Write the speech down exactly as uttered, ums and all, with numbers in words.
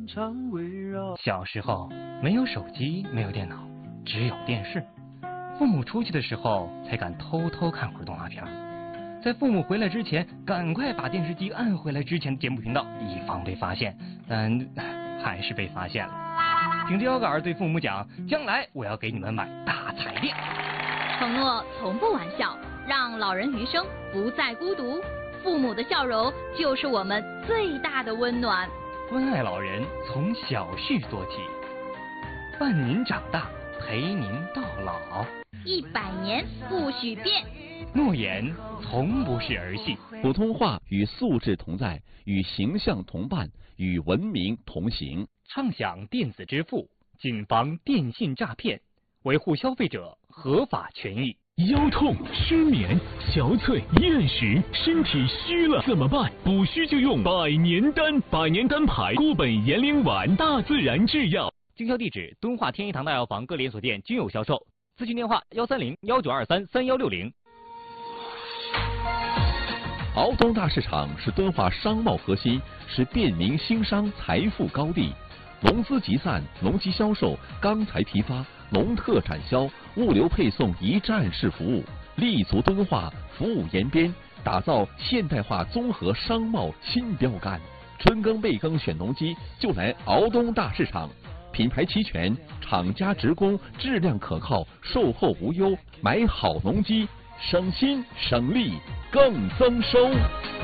小时候没有手机，没有电脑，只有电视。父母出去的时候，才敢偷偷看会儿动画片。在父母回来之前，赶快把电视机按回来之前的节目频道，以防被发现。但还是被发现了。挺着腰杆对父母讲：“将来我要给你们买大彩电。” 承诺从不玩笑，让老人余生不再孤独。父母的笑容就是我们最大的温暖。 关爱老人，从小事做起，伴您长大，陪您到老。 一百年不许变， 诺言从不是儿戏。 普通话与素质同在，与形象同伴，与文明同行。 畅享电子支付，谨防电信诈骗，维护消费者合法权益。 腰痛、失眠、憔悴、厌食，身体虚了怎么办？补虚就用百年丹，百年丹牌固本延龄丸，大自然制药。 经销地址：敦化天一堂大药房各连锁店均有销售。咨询电话：幺三零幺九二三三幺六零。 敖东大市场是敦化商贸核心，是便民兴商财富高地。农资集散、农机销售、钢材批发、农特产销、物流配送一站式服务，立足敦化，服务延边，打造现代化综合商贸新标杆。春耕备耕选农机，就来敖东大市场。品牌齐全，厂家直供，质量可靠，售后无忧。买好农机，省心省力更增收。